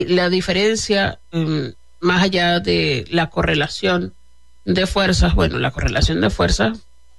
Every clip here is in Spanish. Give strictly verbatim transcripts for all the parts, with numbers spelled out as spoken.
La diferencia, um, más allá de la correlación de fuerzas, bueno, la correlación de fuerzas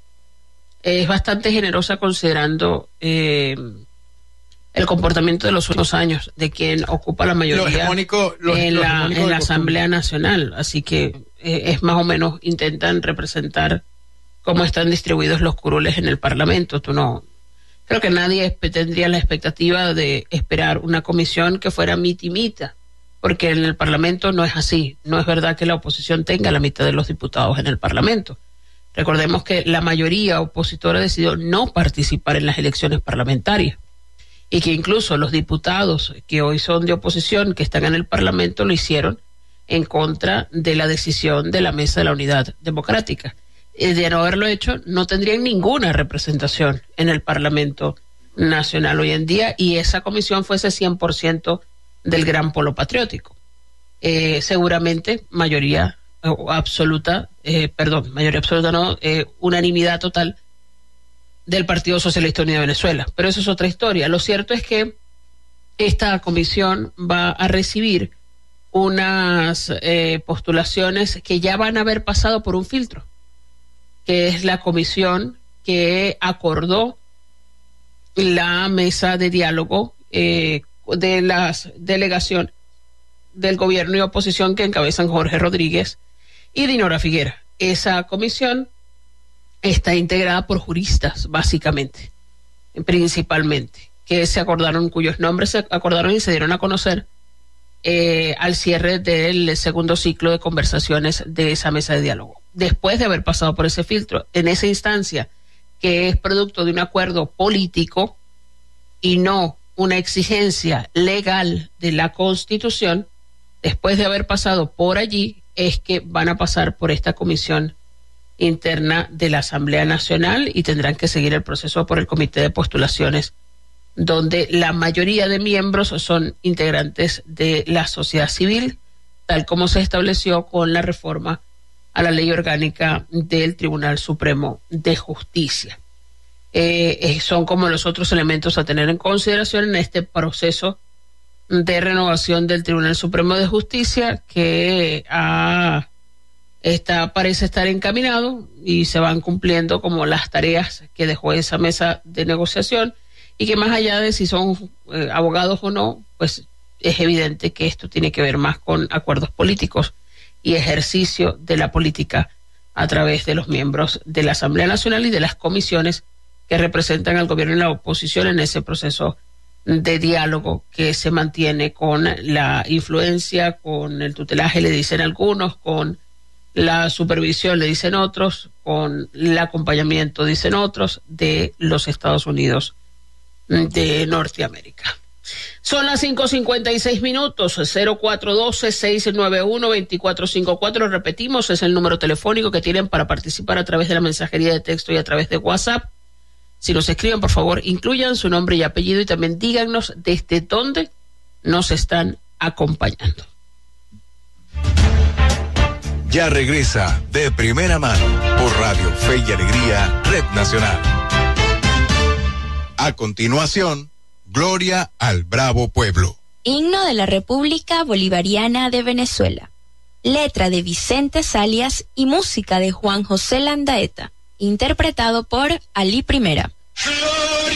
es bastante generosa considerando eh, el comportamiento de los últimos años de quien ocupa la mayoría lo hegemónico, lo, en lo la, hegemónico en la de Asamblea Nacional. Así que eh, es más o menos, intentan representar cómo están distribuidos los curules en el Parlamento. Tú no, creo que nadie tendría la expectativa de esperar una comisión que fuera mitimita, porque en el Parlamento no es así. No es verdad que la oposición tenga la mitad de los diputados en el Parlamento. Recordemos que la mayoría opositora decidió no participar en las elecciones parlamentarias y que incluso los diputados que hoy son de oposición, que están en el Parlamento, lo hicieron en contra de la decisión de la Mesa de la Unidad Democrática. Eh, de no haberlo hecho, no tendrían ninguna representación en el Parlamento Nacional hoy en día, y esa comisión fuese cien por ciento del gran polo patriótico. Eh, seguramente mayoría absoluta, eh, perdón, mayoría absoluta no, eh, unanimidad total del Partido Socialista Unido de Venezuela. Pero eso es otra historia. Lo cierto es que esta comisión va a recibir unas eh, postulaciones que ya van a haber pasado por un filtro, que es la comisión que acordó la mesa de diálogo eh, de la delegación del gobierno y oposición que encabezan Jorge Rodríguez y Dinora Figuera. Esa comisión está integrada por juristas, básicamente, principalmente, que se acordaron, cuyos nombres se acordaron y se dieron a conocer eh, al cierre del segundo ciclo de conversaciones de esa mesa de diálogo. Después de haber pasado por ese filtro, en esa instancia, que es producto de un acuerdo político y no una exigencia legal de la Constitución, después de haber pasado por allí, es que van a pasar por esta comisión interna de la Asamblea Nacional y tendrán que seguir el proceso por el Comité de Postulaciones, donde la mayoría de miembros son integrantes de la sociedad civil, tal como se estableció con la reforma a la ley orgánica del Tribunal Supremo de Justicia. Eh, eh, son como los otros elementos a tener en consideración en este proceso de renovación del Tribunal Supremo de Justicia, que ah, está, parece estar encaminado y se van cumpliendo como las tareas que dejó esa mesa de negociación, y que más allá de si son eh, abogados o no, pues es evidente que esto tiene que ver más con acuerdos políticos y ejercicio de la política a través de los miembros de la Asamblea Nacional y de las comisiones que representan al gobierno y la oposición en ese proceso de diálogo que se mantiene con la influencia, con el tutelaje, le dicen algunos, con la supervisión, le dicen otros, con el acompañamiento, dicen otros, de los Estados Unidos de Norteamérica. Son las cinco cincuenta y seis minutos, cero cuatro uno dos, seis nueve uno, dos cuatro cinco cuatro, repetimos, es el número telefónico que tienen para participar a través de la mensajería de texto y a través de WhatsApp. Si nos escriben, por favor, incluyan su nombre y apellido y también díganos desde dónde nos están acompañando. Ya regresa De Primera Mano por Radio Fe y Alegría, Red Nacional. A continuación, Gloria al Bravo Pueblo. Himno de la República Bolivariana de Venezuela. Letra de Vicente Salias y música de Juan José Landaeta. Interpretado por Ali Primera.